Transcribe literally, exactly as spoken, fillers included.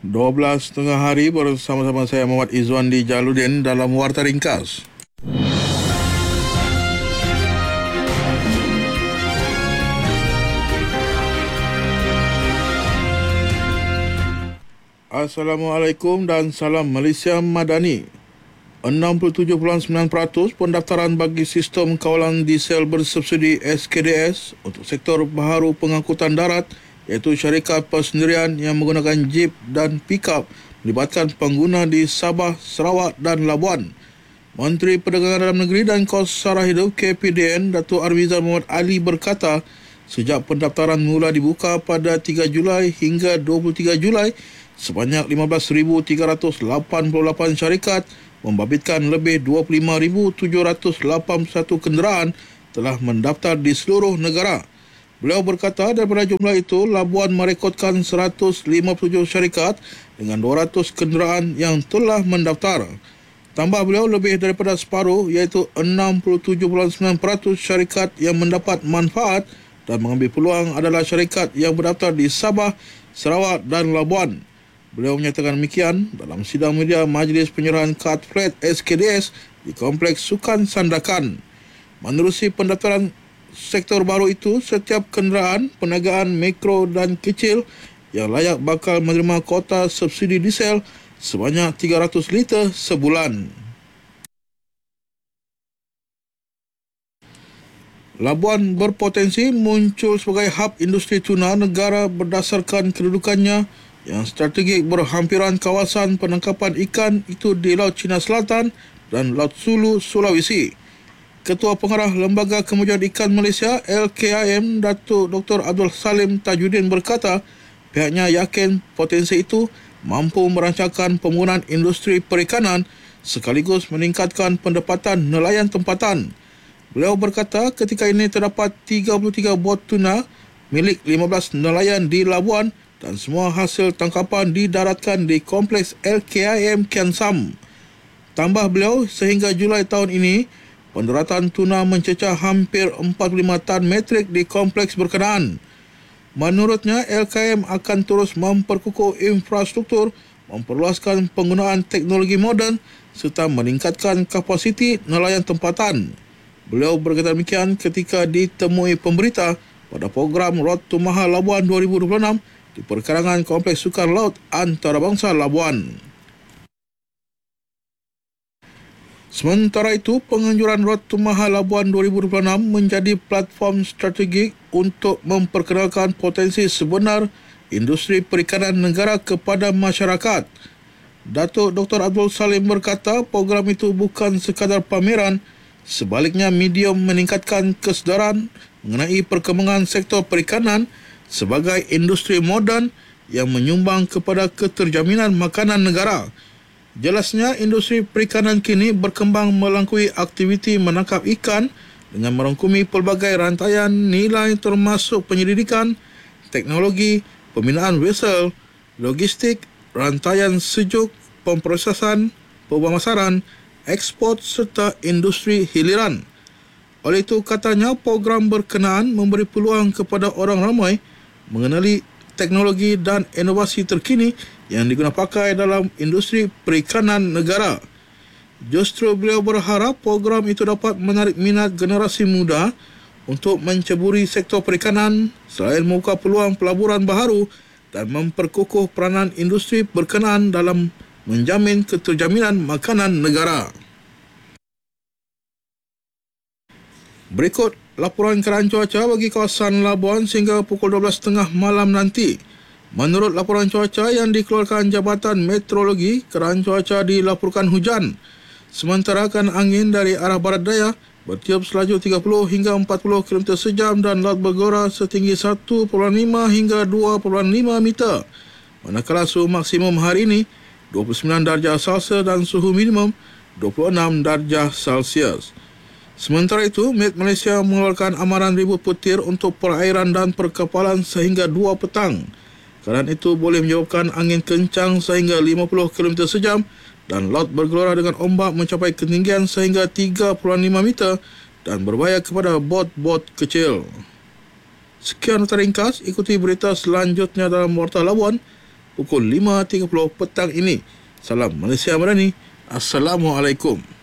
dua belas tengah hari bersama-sama saya Muhammad Izwan di Jaludin dalam Warta Ringkas. Assalamualaikum dan salam Malaysia Madani. enam puluh tujuh perpuluhan sembilan peratus pendaftaran bagi sistem kawalan diesel bersubsidi S K D S untuk sektor baharu pengangkutan darat iaitu syarikat persendirian yang menggunakan jeep dan pikap melibatkan pengguna di Sabah, Sarawak dan Labuan. Menteri Perdagangan Dalam Negeri dan Kos Sara Hidup K P D N Datuk Armizan Muhammad Ali berkata, sejak pendaftaran mula dibuka pada tiga Julai hingga dua puluh tiga Julai, sebanyak lima belas ribu tiga ratus lapan puluh lapan syarikat membabitkan lebih dua puluh lima ribu tujuh ratus lapan puluh satu kenderaan telah mendaftar di seluruh negara. Beliau berkata daripada jumlah itu, Labuan merekodkan seratus lima puluh tujuh syarikat dengan dua ratus kenderaan yang telah mendaftar. Tambah beliau, lebih daripada separuh iaitu enam puluh tujuh perpuluhan sembilan peratus syarikat yang mendapat manfaat dan mengambil peluang adalah syarikat yang berdaftar di Sabah, Sarawak dan Labuan. Beliau menyatakan demikian dalam sidang media Majlis Penyerahan Kad Flat S K D S di Kompleks Sukan Sandakan. Menerusi pendaftaran sektor baru itu, setiap kenderaan perniagaan mikro dan kecil yang layak bakal menerima kota subsidi diesel sebanyak tiga ratus liter sebulan. Labuan berpotensi muncul sebagai hub industri tuna negara berdasarkan kedudukannya yang strategik berhampiran kawasan penangkapan ikan itu di Laut Cina Selatan dan Laut Sulu, Sulawesi. Ketua Pengarah Lembaga Kemajuan Ikan Malaysia L K I M Datuk Doktor Abdul Salim Tajuddin berkata, pihaknya yakin potensi itu mampu merancangkan pembangunan industri perikanan sekaligus meningkatkan pendapatan nelayan tempatan. Beliau berkata ketika ini terdapat tiga puluh tiga bot tuna milik lima belas nelayan di Labuan dan semua hasil tangkapan didaratkan di Kompleks L K I M Kian Sam. Tambah beliau, sehingga Julai tahun ini, pendaratan tuna mencecah hampir empat puluh lima tan metrik di kompleks berkenaan. Menurutnya, L K I M akan terus memperkukuh infrastruktur, memperluaskan penggunaan teknologi moden serta meningkatkan kapasiti nelayan tempatan. Beliau berkata demikian ketika ditemui pemberita pada program Road to Mahal Labuan dua ribu dua puluh enam di perkarangan Kompleks Sukan Laut Antarabangsa Labuan. Sementara itu, penganjuran Road to Mahal Labuan dua ribu dua puluh enam menjadi platform strategik untuk memperkenalkan potensi sebenar industri perikanan negara kepada masyarakat. Datuk Doktor Abdul Salim berkata program itu bukan sekadar pameran, sebaliknya medium meningkatkan kesedaran mengenai perkembangan sektor perikanan sebagai industri moden yang menyumbang kepada keterjaminan makanan negara. Jelasnya, industri perikanan kini berkembang melalui aktiviti menangkap ikan dengan merangkumi pelbagai rantaian nilai termasuk penyelidikan, teknologi, pembinaan vessel, logistik, rantaian sejuk, pemprosesan, pemasaran, ekspor serta industri hiliran. Oleh itu, katanya program berkenaan memberi peluang kepada orang ramai mengenali teknologi dan inovasi terkini yang digunakan pakai dalam industri perikanan negara. Justru beliau berharap program itu dapat menarik minat generasi muda untuk menceburi sektor perikanan selain membuka peluang pelaburan baharu dan memperkukuh peranan industri berkenaan dalam menjamin keterjaminan makanan negara. Berikut laporan keadaan cuaca bagi kawasan Labuan sehingga pukul dua belas tiga puluh malam nanti. Menurut laporan cuaca yang dikeluarkan Jabatan Meteorologi, keadaan cuaca dilaporkan hujan. Sementara kan angin dari arah barat daya bertiup selaju tiga puluh hingga empat puluh kilometer sejam dan laut bergora setinggi satu perpuluhan lima hingga dua perpuluhan lima meter. Manakala suhu maksimum hari ini dua puluh sembilan darjah Celsius dan suhu minimum dua puluh enam darjah Celsius. Sementara itu, Met Malaysia mengeluarkan amaran ribut petir untuk perairan dan perkapalan sehingga dua petang. Keadaan itu boleh menyebabkan angin kencang sehingga lima puluh kilometer sejam dan laut bergelora dengan ombak mencapai ketinggian sehingga tiga perpuluhan lima meter dan berbahaya kepada bot-bot kecil. Sekian nota ringkas, ikuti berita selanjutnya dalam Warta Labuan. pukul lima tiga puluh petang ini. Salam Malaysia Madani. Assalamualaikum.